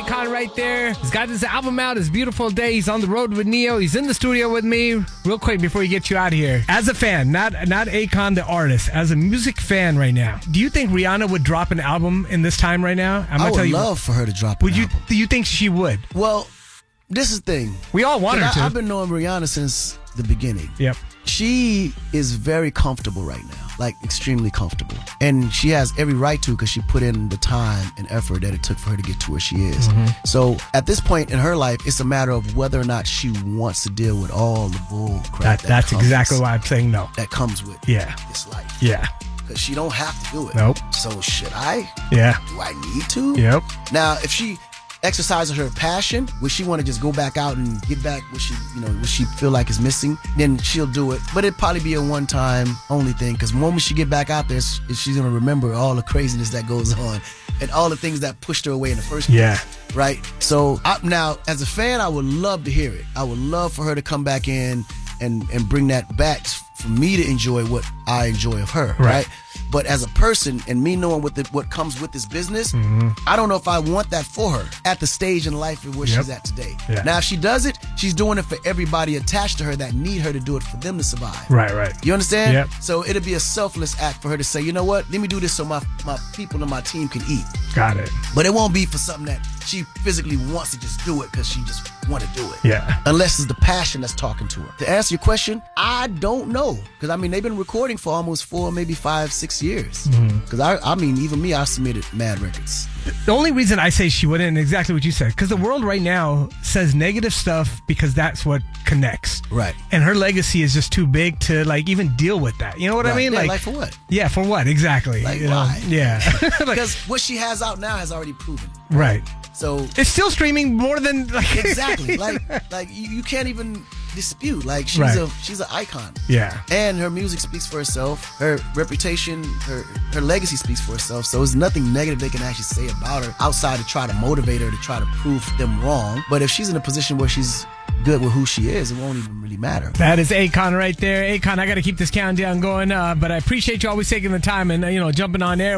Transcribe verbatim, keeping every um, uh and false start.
Akon right there. He's got this album out. It's a beautiful day. He's on the road with Neo. He's in the studio with me. Real quick before we get you out of here. As a fan, not not Akon the artist, as a music fan right now, do you think Rihanna would drop an album in this time right now? I'm I would tell you, love for her to drop an would you, album. Do you think she would? Well, this is the thing. We all want her I, to. I've been knowing Rihanna since the beginning. Yep. She is very comfortable right now, like extremely comfortable. And she has every right to because she put in the time and effort that it took for her to get to where she is. Mm-hmm. So at this point in her life, it's a matter of whether or not she wants to deal with all the bull crap. That, that that's comes, exactly why I'm saying no. That comes with Yeah. this life. Yeah. Because she don't have to do it. Nope. So should I? Yeah. Do I need to? Yep. Now, if she exercises her passion, would she want to just go back out and get back what she, you know, what she feel like is missing, then she'll do it. But it'd probably be a one-time only thing, because the moment she get back out there, she's going to remember all the craziness that goes on and all the things that pushed her away in the first place. Yeah. Right? So I, now, as a fan, I would love to hear it. I would love for her to come back in and, and bring that back for me to enjoy what I enjoy of her, right? right? But as a person and me knowing what the, what comes with this business, mm-hmm. I don't know if I want that for her at the stage in life where yep. she's at today. Yeah. Now, if she does it, she's doing it for everybody attached to her that need her to do it for them to survive. Right, right. You understand? Yep. So it'll be a selfless act for her to say, you know what, let me do this so my, my people and my team can eat. Got it. But it won't be for something that she physically wants to just do it because she just want to do it. Yeah. Unless it's the passion that's talking to her. To answer your question, I don't know. Because, I mean, they've been recording for almost four, maybe five, six years. Because, mm-hmm. I, I mean, even me, I submitted mad records. The only reason I say she wouldn't, exactly what you said, because the world right now says negative stuff because that's what connects. Right. And her legacy is just too big to, like, even deal with that. You know what right. I mean? Yeah, like, like for what? Yeah, for what? Exactly. Like, you why? Know? Yeah. Because what she has out now has already proven. Right. So it's still streaming more than like exactly like like you, you can't even dispute, like she's right. a she's an icon. Yeah. And her music speaks for herself. Her reputation, her her legacy speaks for herself. So there's nothing negative they can actually say about her outside to try to motivate her to try to prove them wrong. But if she's in a position where she's good with who she is, it won't even really matter. That is Akon right there. Akon, I got to keep this countdown going, uh, but I appreciate you always taking the time and uh, you know jumping on air.